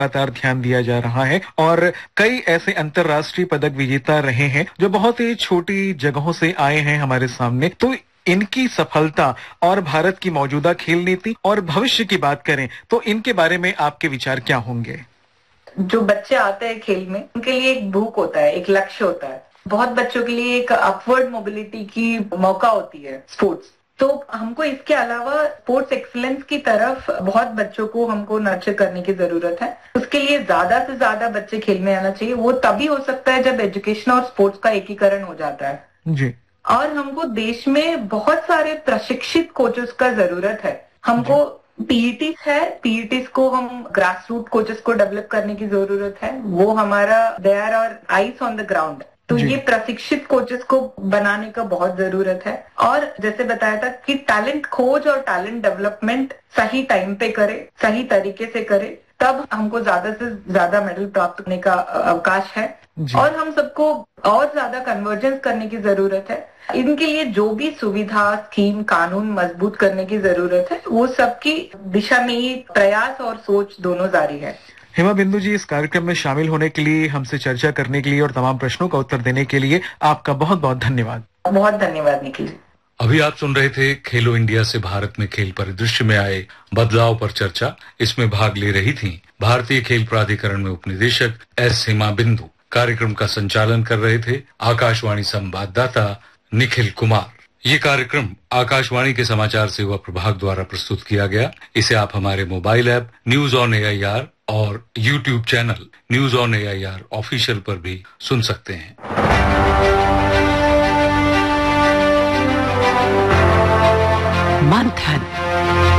लगातार ध्यान दिया जा रहा है और कई ऐसे अंतर्राष्ट्रीय पदक विजेता रहे हैं जो बहुत ही छोटी जगहों से आए हैं हमारे सामने। तो इनकी सफलता और भारत की मौजूदा खेल नीति और भविष्य की बात करें तो इनके बारे में आपके विचार क्या होंगे? जो बच्चे आते हैं खेल में, उनके लिए एक भूख होता है, एक लक्ष्य होता है। बहुत बच्चों के लिए एक अपवर्ड मोबिलिटी की मौका होती है स्पोर्ट्स। तो हमको इसके अलावा स्पोर्ट्स एक्सीलेंस की तरफ बहुत बच्चों को हमको नर्चर करने की जरूरत है। उसके लिए ज्यादा से ज्यादा बच्चे खेल में आना चाहिए। वो तभी हो सकता है जब एजुकेशन और स्पोर्ट्स का एकीकरण हो जाता है जी। और हमको देश में बहुत सारे प्रशिक्षित कोचेस का जरूरत है। हमको पीईटीज है, पीईटीज को हम ग्रास रूट कोचेस को डेवलप करने की जरूरत है। वो हमारा दे आर और आइस ऑन द ग्राउंड। तो ये प्रशिक्षित कोचेस को बनाने का बहुत जरूरत है। और जैसे बताया था कि टैलेंट खोज और टैलेंट डेवलपमेंट सही टाइम पे करे, सही तरीके से करे, तब हमको ज्यादा से ज्यादा मेडल प्राप्त करने का अवकाश है। और हम सबको और ज्यादा कन्वर्जेंस करने की जरूरत है। इनके लिए जो भी सुविधा, स्कीम, कानून मजबूत करने की जरूरत है, वो सबकी दिशा में ही प्रयास और सोच दोनों जारी है। हेमा बिंदु जी, इस कार्यक्रम में शामिल होने के लिए, हमसे चर्चा करने के लिए और तमाम प्रश्नों का उत्तर देने के लिए आपका बहुत बहुत धन्यवाद। बहुत धन्यवाद निखिल। अभी आप सुन रहे थे खेलो इंडिया से भारत में खेल परिदृश्य में आए बदलाव पर चर्चा। इसमें भाग ले रही थीं भारतीय खेल प्राधिकरण में उपनिदेशक एस हेमा बिंदु। कार्यक्रम का संचालन कर रहे थे आकाशवाणी संवाददाता निखिल कुमार। ये कार्यक्रम आकाशवाणी के समाचार सेवा प्रभाग द्वारा प्रस्तुत किया गया। इसे आप हमारे mobile app news on AIR और YouTube channel news on AIR official पर भी सुन सकते हैं। मंथन